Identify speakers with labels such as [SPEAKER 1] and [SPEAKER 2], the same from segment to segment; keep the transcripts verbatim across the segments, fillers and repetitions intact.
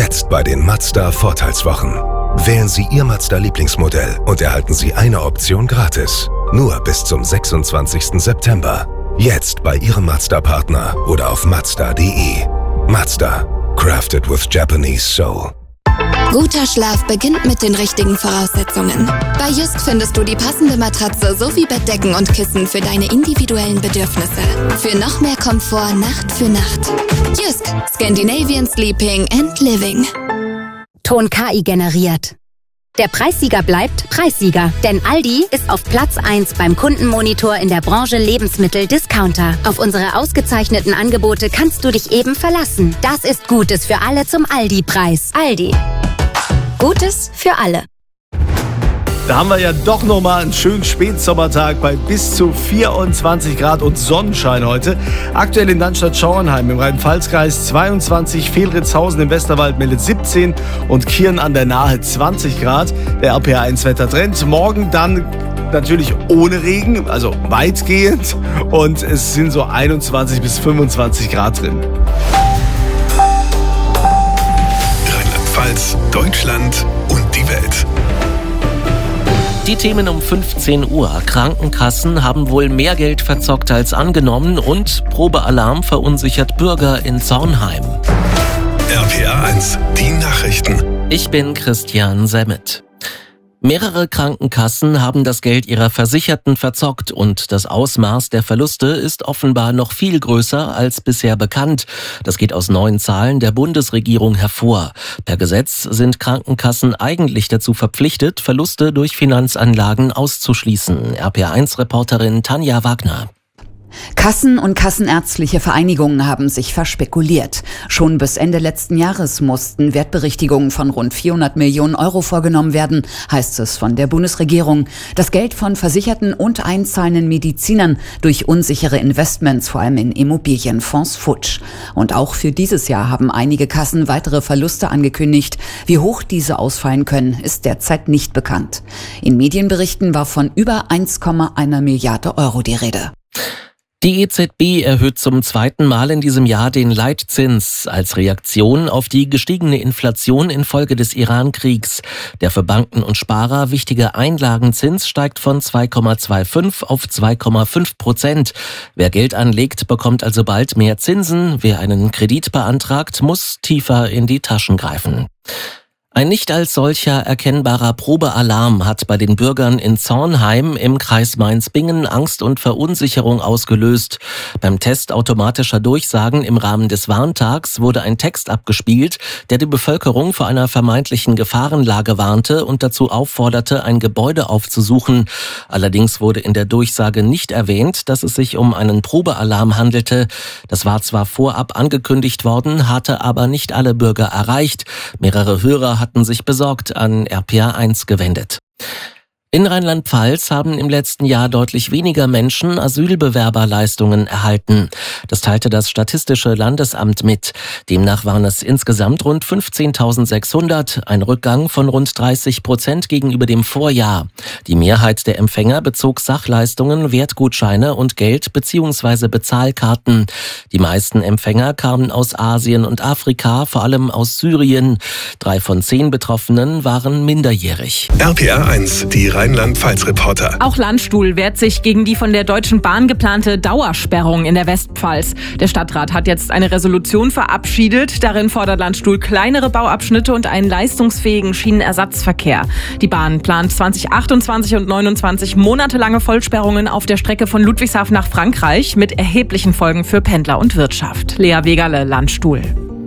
[SPEAKER 1] Jetzt bei den Mazda Vorteilswochen. Wählen Sie Ihr Mazda-Lieblingsmodell und erhalten Sie eine Option gratis. Nur bis zum sechsundzwanzigsten September. Jetzt bei Ihrem Mazda-Partner oder auf mazda punkt de. Mazda. Crafted with Japanese soul.
[SPEAKER 2] Guter Schlaf beginnt mit den richtigen Voraussetzungen. Bei Jysk findest du die passende Matratze sowie Bettdecken und Kissen für deine individuellen Bedürfnisse. Für noch mehr Komfort Nacht für Nacht. Jysk. Scandinavian Sleeping and Living.
[SPEAKER 3] Ton K I generiert. Der Preissieger bleibt Preissieger, denn Aldi ist auf Platz eins beim Kundenmonitor in der Branche Lebensmittel-Discounter. Auf unsere ausgezeichneten Angebote kannst du dich eben verlassen. Das ist Gutes für alle zum Aldi-Preis. Aldi. Gutes für alle.
[SPEAKER 4] Da haben wir ja doch nochmal einen schönen Spätsommertag bei bis zu vierundzwanzig Grad und Sonnenschein heute. Aktuell in Landstadt-Schauernheim im Rhein-Pfalz-Kreis zweiundzwanzig, Fehlritzhausen im Westerwald meldet siebzehn und Kirn an der Nahe zwanzig Grad. Der R P R eins Wettertrend. Morgen dann natürlich ohne Regen, also weitgehend, und es sind so einundzwanzig bis fünfundzwanzig Grad drin.
[SPEAKER 1] Rheinland-Pfalz, Deutschland und die Welt.
[SPEAKER 5] Die Themen um fünfzehn Uhr. Krankenkassen haben wohl mehr Geld verzockt als angenommen und Probealarm verunsichert Bürger in Zornheim.
[SPEAKER 1] R P R eins, die Nachrichten.
[SPEAKER 5] Ich bin Christian Semmet. Mehrere Krankenkassen haben das Geld ihrer Versicherten verzockt und das Ausmaß der Verluste ist offenbar noch viel größer als bisher bekannt. Das geht aus neuen Zahlen der Bundesregierung hervor. Per Gesetz sind Krankenkassen eigentlich dazu verpflichtet, Verluste durch Finanzanlagen auszuschließen. R P R eins Reporterin Tanja Wagner.
[SPEAKER 6] Kassen und kassenärztliche Vereinigungen haben sich verspekuliert. Schon bis Ende letzten Jahres mussten Wertberichtigungen von rund vierhundert Millionen Euro vorgenommen werden, heißt es von der Bundesregierung. Das Geld von Versicherten und einzahlenden Medizinern durch unsichere Investments, vor allem in Immobilienfonds, futsch. Und auch für dieses Jahr haben einige Kassen weitere Verluste angekündigt. Wie hoch diese ausfallen können, ist derzeit nicht bekannt. In Medienberichten war von über eins Komma eins Milliarde Euro die Rede.
[SPEAKER 5] Die E Z B erhöht zum zweiten Mal in diesem Jahr den Leitzins als Reaktion auf die gestiegene Inflation infolge des Iran-Kriegs. Der für Banken und Sparer wichtige Einlagenzins steigt von zwei Komma fünfundzwanzig auf zwei Komma fünf Prozent. Wer Geld anlegt, bekommt also bald mehr Zinsen. Wer einen Kredit beantragt, muss tiefer in die Taschen greifen. Ein nicht als solcher erkennbarer Probealarm hat bei den Bürgern in Zornheim im Kreis Mainz-Bingen Angst und Verunsicherung ausgelöst. Beim Test automatischer Durchsagen im Rahmen des Warntags wurde ein Text abgespielt, der die Bevölkerung vor einer vermeintlichen Gefahrenlage warnte und dazu aufforderte, ein Gebäude aufzusuchen. Allerdings wurde in der Durchsage nicht erwähnt, dass es sich um einen Probealarm handelte. Das war zwar vorab angekündigt worden, hatte aber nicht alle Bürger erreicht. Mehrere Hörer hatten sich besorgt an R P R eins gewendet. In Rheinland-Pfalz haben im letzten Jahr deutlich weniger Menschen Asylbewerberleistungen erhalten. Das teilte das Statistische Landesamt mit. Demnach waren es insgesamt rund fünfzehntausendsechshundert, ein Rückgang von rund dreißig Prozent gegenüber dem Vorjahr. Die Mehrheit der Empfänger bezog Sachleistungen, Wertgutscheine und Geld- bzw. Bezahlkarten. Die meisten Empfänger kamen aus Asien und Afrika, vor allem aus Syrien. Drei von zehn Betroffenen waren minderjährig.
[SPEAKER 1] R P R eins, die Rheinland-Pfalz-Reporter.
[SPEAKER 7] Auch Landstuhl wehrt sich gegen die von der Deutschen Bahn geplante Dauersperrung in der Westpfalz. Der Stadtrat hat jetzt eine Resolution verabschiedet. Darin fordert Landstuhl kleinere Bauabschnitte und einen leistungsfähigen Schienenersatzverkehr. Die Bahn plant zwanzig achtundzwanzig und neunundzwanzig monatelange Vollsperrungen auf der Strecke von Ludwigshafen nach Frankreich mit erheblichen Folgen für Pendler und Wirtschaft. Lea Wegerle, Landstuhl.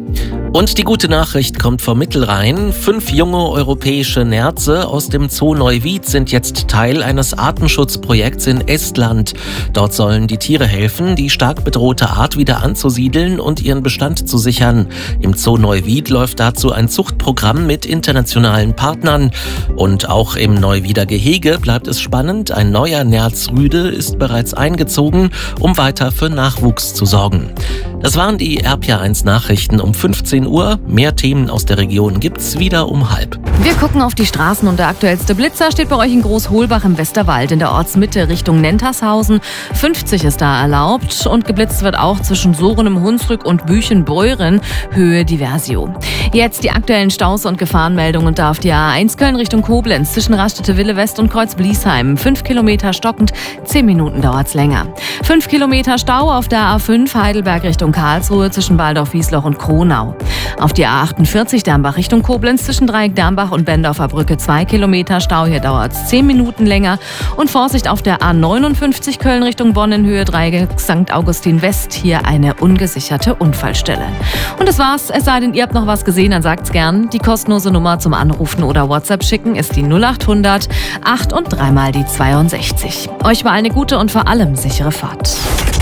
[SPEAKER 5] Und die gute Nachricht kommt vom Mittelrhein. Fünf junge europäische Nerze aus dem Zoo Neuwied sind jetzt Teil eines Artenschutzprojekts in Estland. Dort sollen die Tiere helfen, die stark bedrohte Art wieder anzusiedeln und ihren Bestand zu sichern. Im Zoo Neuwied läuft dazu ein Zuchtprogramm mit internationalen Partnern. Und auch im Neuwieder Gehege bleibt es spannend. Ein neuer Nerzrüde ist bereits eingezogen, um weiter für Nachwuchs zu sorgen. Das waren die R P R eins Nachrichten um fünfzehn zehn Uhr. Mehr Themen aus der Region gibt's wieder um halb.
[SPEAKER 7] Wir gucken auf die Straßen und der aktuellste Blitzer steht bei euch in Großholbach im Westerwald in der Ortsmitte Richtung Nentershausen. fünfzig ist da erlaubt und geblitzt wird auch zwischen Soren im Hunsrück und Büchenbeuren, Höhe Diversio. Jetzt die aktuellen Staus und Gefahrenmeldungen da auf die A eins Köln Richtung Koblenz zwischen Raststätte-Wille West und Kreuz-Bliesheim. Fünf Kilometer stockend, zehn Minuten dauert's länger. Fünf Kilometer Stau auf der A fünf Heidelberg Richtung Karlsruhe zwischen Waldorf-Wiesloch und Kronau. Auf die A achtundvierzig Dambach Richtung Koblenz zwischen Dreieck-Dambach und Bendorfer Brücke zwei Kilometer Stau. Hier dauert's zehn Minuten länger. Und Vorsicht auf der A neunundfünfzig Köln Richtung Bonn in Höhe Dreieck Sankt Augustin West. Hier eine ungesicherte Unfallstelle. Und das war's. Es sei denn, ihr habt noch was gesehen, dann sagt's gern. Die kostenlose Nummer zum Anrufen oder WhatsApp schicken ist die null acht hundert acht und dreimal die zweiundsechzig. Euch war eine gute und vor allem sichere Fahrt.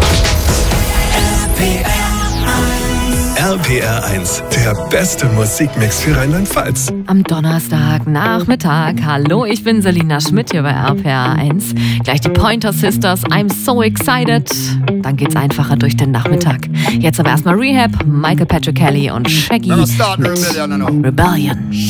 [SPEAKER 1] R P R eins, der beste Musikmix für Rheinland-Pfalz.
[SPEAKER 7] Am Donnerstagnachmittag. Hallo, ich bin Selina Schmidt hier bei R P R eins. Gleich die Pointer Sisters, I'm so excited. Dann geht's einfacher durch den Nachmittag. Jetzt aber erstmal Rehab, Michael Patrick Kelly und Shaggy mit Rebellion.